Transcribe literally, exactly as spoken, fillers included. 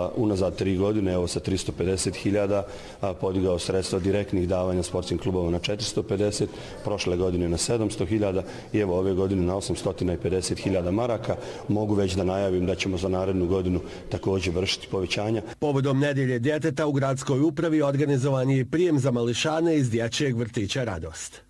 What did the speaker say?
unazad tri godine, evo sa tristo pedeset hiljada podigao sredstva direktnih davanja sportskim klubova na četiristo pedeset, prošle godine na sedamsto hiljada i evo ove godine na osamsto pedeset hiljada maraka. Mogu već da najavim da ćemo za narednu godinu također vršiti povećanja. Povodom nedjelje djeteta u gradskoj upravi organizovan je prijem za mališane iz dječjeg vrtića Radost.